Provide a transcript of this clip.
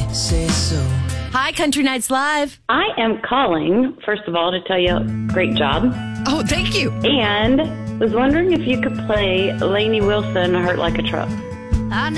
say so. Hi, Country Nights Live. I am calling, first of all, to tell you great job. Oh, thank you. And was wondering if you could play Lainey Wilson, Hurt Like a Truck. I